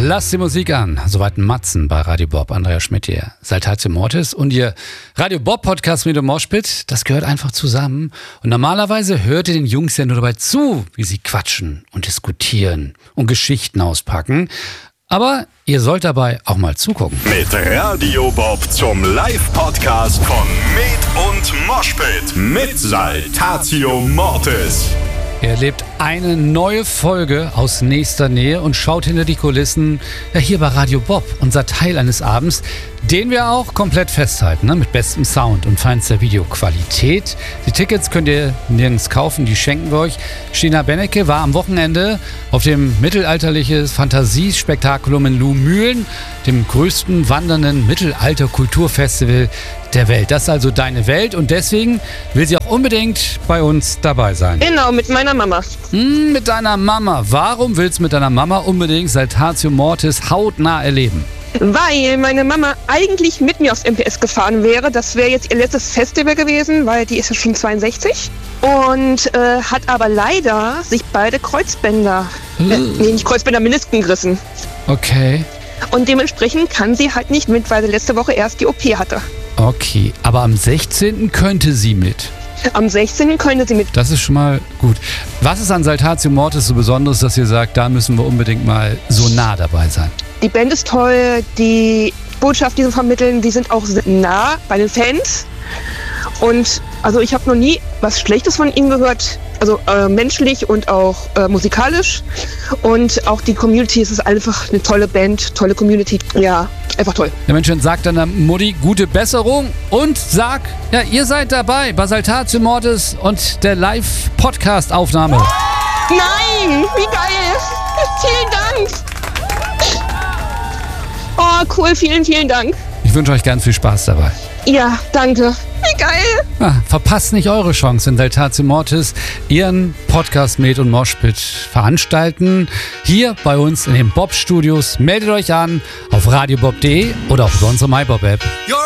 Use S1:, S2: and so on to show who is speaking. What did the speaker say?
S1: lasst die Musik an. Soweit Matzen bei Radio Bob, Andrea Schmidt hier. Saltatio Mortis und ihr Radio Bob Podcast mit dem Moshpit, das gehört einfach zusammen. Und normalerweise hört ihr den Jungs ja nur dabei zu, wie sie quatschen und diskutieren und Geschichten auspacken. Aber ihr sollt dabei auch mal zugucken.
S2: Mit Radio Bob zum Live-Podcast von Med und Moshpit mit Saltatio Mortis.
S1: Ihr erlebt eine neue Folge aus nächster Nähe und schaut hinter die Kulissen hier bei Radio Bob, unser Teil eines Abends, den wir auch komplett festhalten, ne? Mit bestem Sound und feinster Videoqualität. Die Tickets könnt ihr nirgends kaufen, die schenken wir euch. Stina Bennecke war am Wochenende auf dem mittelalterlichen Fantasiespektakulum in Luhmühlen, dem größten wandernden Mittelalter-Kulturfestival der Welt. Das ist also deine Welt und deswegen will sie auch unbedingt bei uns dabei sein.
S3: Genau, mit meiner Mama.
S1: Mit deiner Mama. Warum willst du mit deiner Mama unbedingt Saltatio Mortis hautnah erleben?
S3: Weil meine Mama eigentlich mit mir aufs MPS gefahren wäre. Das wäre jetzt ihr letztes Festival gewesen, weil die ist ja schon 62. Und hat aber leider sich beide Kreuzbänder, nicht Kreuzbänder, Menisken gerissen.
S1: Okay.
S3: Und dementsprechend kann sie halt nicht mit, weil sie letzte Woche erst die OP hatte.
S1: Okay, aber am 16. könnte sie mit.
S3: Am 16. könnte sie mit.
S1: Das ist schon mal gut. Was ist an Saltatio Mortis so Besonderes, dass ihr sagt, da müssen wir unbedingt mal so nah dabei sein?
S3: Die Band ist toll, die Botschaft, die sie vermitteln, die sind auch nah bei den Fans. Und also ich habe noch nie was Schlechtes von ihnen gehört, also menschlich und auch musikalisch. Und auch die Community, es ist einfach eine tolle Band, tolle Community. Ja, einfach toll.
S1: Der Mensch sagt deiner Mutti gute Besserung und sag, ja, ihr seid dabei bei Saltatio Mortis und der Live-Podcast-Aufnahme.
S3: Nein, wie geil! Vielen Dank! Oh, cool, vielen, vielen Dank.
S1: Ich wünsche euch ganz viel Spaß dabei.
S3: Ja, danke. Wie geil!
S1: Verpasst nicht eure Chance, in Saltatio Mortis ihren Podcast Med und Moshpit veranstalten. Hier bei uns in den Bob Studios. Meldet euch an auf radiobob.de oder auch über unsere MyBob-App.